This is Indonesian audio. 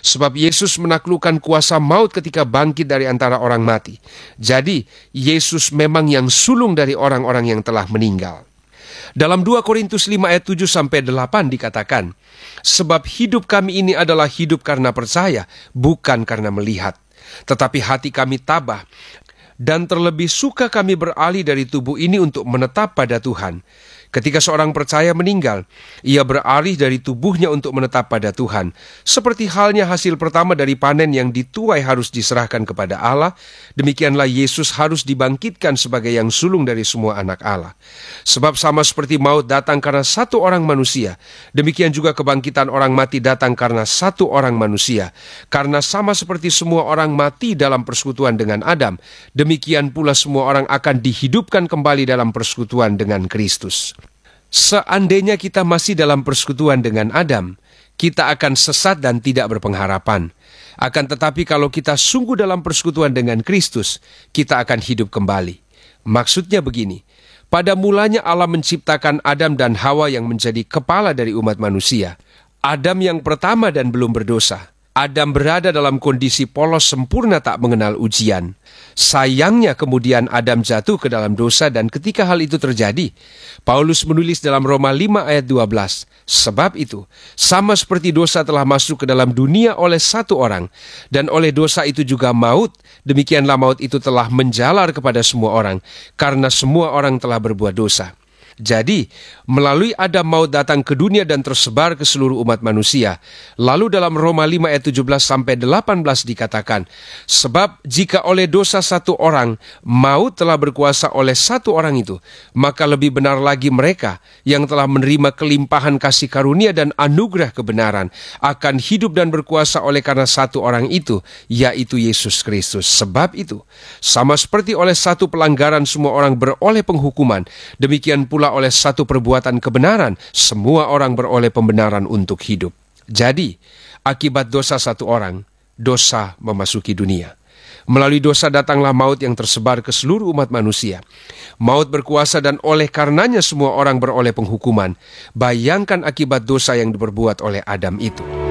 Sebab Yesus menaklukkan kuasa maut ketika bangkit dari antara orang mati. Jadi, Yesus memang yang sulung dari orang-orang yang telah meninggal. Dalam 2 Korintus 5 ayat 7-8 dikatakan, sebab hidup kami ini adalah hidup karena percaya, bukan karena melihat. Tetapi hati kami tabah, dan terlebih suka kami beralih dari tubuh ini untuk menetap pada Tuhan. Ketika seorang percaya meninggal, ia beralih dari tubuhnya untuk menetap pada Tuhan. Seperti halnya hasil pertama dari panen yang dituai harus diserahkan kepada Allah, demikianlah Yesus harus dibangkitkan sebagai yang sulung dari semua anak Allah. Sebab sama seperti maut datang karena satu orang manusia, demikian juga kebangkitan orang mati datang karena satu orang manusia. Karena sama seperti semua orang mati dalam persekutuan dengan Adam, demikian pula semua orang akan dihidupkan kembali dalam persekutuan dengan Kristus. Seandainya kita masih dalam persekutuan dengan Adam, kita akan sesat dan tidak berpengharapan. Akan tetapi kalau kita sungguh dalam persekutuan dengan Kristus, kita akan hidup kembali. Maksudnya begini, pada mulanya Allah menciptakan Adam dan Hawa yang menjadi kepala dari umat manusia. Adam yang pertama dan belum berdosa. Adam berada dalam kondisi polos sempurna tak mengenal ujian. Sayangnya kemudian Adam jatuh ke dalam dosa dan ketika hal itu terjadi, Paulus menulis dalam Roma 5 ayat 12, sebab itu, sama seperti dosa telah masuk ke dalam dunia oleh satu orang, dan oleh dosa itu juga maut, demikianlah maut itu telah menjalar kepada semua orang, karena semua orang telah berbuat dosa. Jadi, melalui Adam maut datang ke dunia dan tersebar ke seluruh umat manusia. Lalu dalam Roma 5 ayat 17-18 dikatakan, sebab jika oleh dosa satu orang, maut telah berkuasa oleh satu orang itu, maka lebih benar lagi mereka yang telah menerima kelimpahan kasih karunia dan anugerah kebenaran, akan hidup dan berkuasa oleh karena satu orang itu, yaitu Yesus Kristus. Sebab itu, sama seperti oleh satu pelanggaran semua orang beroleh penghukuman, demikian pula oleh satu perbuatan kebenaran, semua orang beroleh pembenaran untuk hidup. Jadi, akibat dosa satu orang, dosa memasuki dunia. Melalui dosa datanglah maut yang tersebar ke seluruh umat manusia. Maut berkuasa dan oleh karenanya semua orang beroleh penghukuman. Bayangkan akibat dosa yang diperbuat oleh Adam itu.